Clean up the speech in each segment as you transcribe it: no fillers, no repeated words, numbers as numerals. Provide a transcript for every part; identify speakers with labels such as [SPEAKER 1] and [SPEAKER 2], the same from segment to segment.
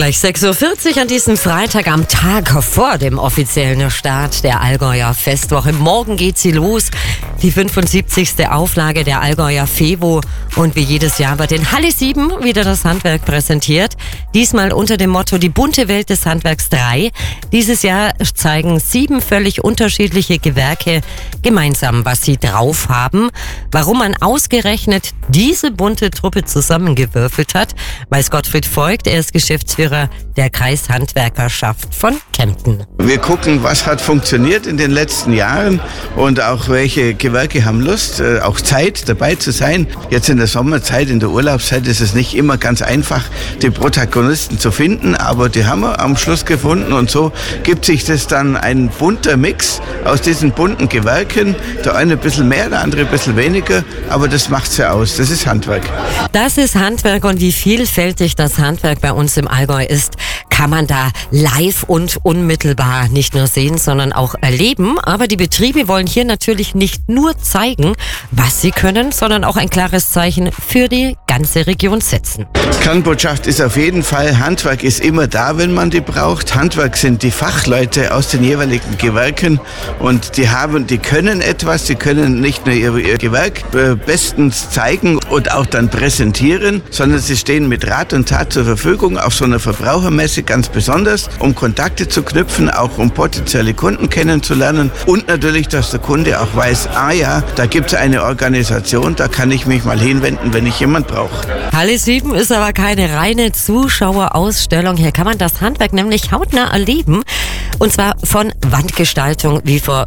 [SPEAKER 1] Gleich 6:40 Uhr an diesem Freitag am Tag vor dem offiziellen Start der Allgäuer Festwoche. Morgen geht sie los, die 75. Auflage der Allgäuer FEWO. Und wie jedes Jahr wird in Halle 7 wieder das Handwerk präsentiert. Diesmal unter dem Motto Die bunte Welt des Handwerks 3. Dieses Jahr zeigen 7 völlig unterschiedliche Gewerke gemeinsam, was sie drauf haben. Warum man ausgerechnet diese bunte Truppe zusammengewürfelt hat, weiß Gottfried Voigt. Er ist Geschäftsführer der Kreishandwerkerschaft von Kempten.
[SPEAKER 2] Wir gucken, was hat funktioniert in den letzten Jahren und auch welche Gewerke haben Lust, auch Zeit dabei zu sein. Jetzt in der Sommerzeit, in der Urlaubszeit ist es nicht immer ganz einfach, die Protagonisten zu finden, aber die haben wir am Schluss gefunden und so gibt sich das dann ein bunter Mix aus diesen bunten Gewerken. Der eine ein bisschen mehr, der andere ein bisschen weniger, aber das macht's ja aus. Das ist Handwerk.
[SPEAKER 1] Das ist Handwerk, und wie vielfältig das Handwerk bei uns im Allgäu ist, kann man da live und unmittelbar nicht nur sehen, sondern auch erleben. Aber die Betriebe wollen hier natürlich nicht nur zeigen, was sie können, sondern auch ein klares Zeichen für die ganze Region setzen.
[SPEAKER 2] Kernbotschaft ist auf jeden Fall, Handwerk ist immer da, wenn man die braucht. Handwerk sind die Fachleute aus den jeweiligen Gewerken und die können etwas, die können nicht nur ihr Gewerk bestens zeigen und auch dann präsentieren, sondern sie stehen mit Rat und Tat zur Verfügung auf so einer Verbrauchermesse ganz besonders, um Kontakte zu knüpfen, auch um potenzielle Kunden kennenzulernen und natürlich, dass der Kunde auch weiß, da gibt es eine Organisation, da kann ich mich mal hinwenden, wenn ich jemand brauche.
[SPEAKER 1] Halle 7 ist aber keine reine Zuschauerausstellung. Hier kann man das Handwerk nämlich hautnah erleben. Und zwar von Wandgestaltung wie vor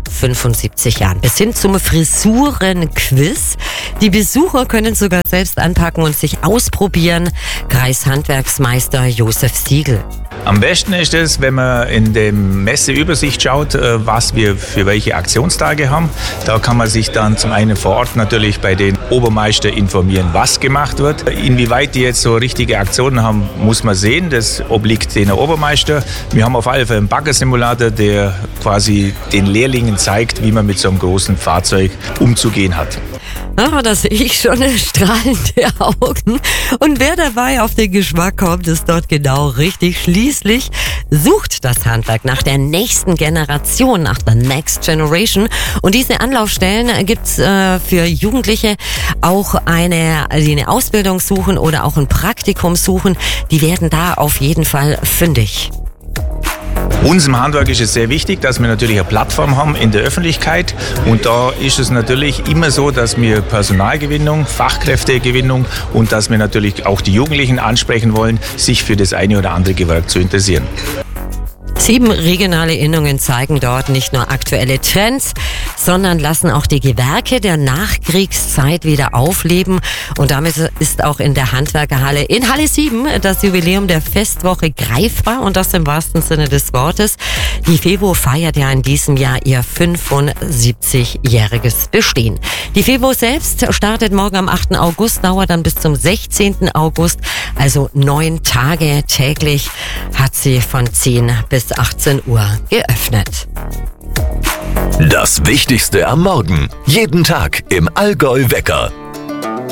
[SPEAKER 1] 75 Jahren bis hin zum Frisurenquiz. Die Besucher können sogar selbst anpacken und sich ausprobieren. Kreishandwerksmeister Josef Siegel.
[SPEAKER 3] Am besten ist es, wenn man in der Messeübersicht schaut, was wir für welche Aktionstage haben. Da kann man sich dann zum einen vor Ort natürlich bei den Obermeister informieren, was gemacht wird. Inwieweit die jetzt so richtige Aktionen haben, muss man sehen. Das obliegt den Obermeister. Wir haben auf alle Fälle einen Baggersimulator, der quasi den Lehrlingen zeigt, wie man mit so einem großen Fahrzeug umzugehen hat.
[SPEAKER 1] Da sehe ich schon strahlende Augen. Und wer dabei auf den Geschmack kommt, ist dort genau richtig. Schließlich sucht das Handwerk nach der nächsten Generation, nach der Next Generation. Und diese Anlaufstellen gibt's für Jugendliche auch die eine Ausbildung suchen oder auch ein Praktikum suchen. Die werden da auf jeden Fall fündig.
[SPEAKER 3] Uns im Handwerk ist es sehr wichtig, dass wir natürlich eine Plattform haben in der Öffentlichkeit. Und da ist es natürlich immer so, dass wir Personalgewinnung, Fachkräftegewinnung und dass wir natürlich auch die Jugendlichen ansprechen wollen, sich für das eine oder andere Gewerk zu interessieren.
[SPEAKER 1] 7 regionale Innungen zeigen dort nicht nur aktuelle Trends, sondern lassen auch die Gewerke der Nachkriegszeit wieder aufleben. Und damit ist auch in der Handwerkerhalle in Halle 7 das Jubiläum der Festwoche greifbar, und das im wahrsten Sinne des Wortes. Die FEWO feiert ja in diesem Jahr ihr 75-jähriges Bestehen. Die FEWO selbst startet morgen am 8. August, dauert dann bis zum 16. August, also 9 Tage täglich hat sie von 10 bis 18 Uhr geöffnet.
[SPEAKER 4] Das Wichtigste am Morgen. Jeden Tag im Allgäu Wecker.